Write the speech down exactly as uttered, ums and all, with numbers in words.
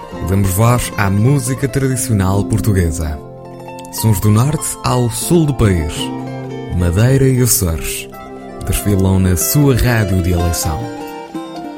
Damos voz à música tradicional portuguesa. Sons do norte ao sul do país, Madeira e Açores, desfilam na sua rádio de eleição.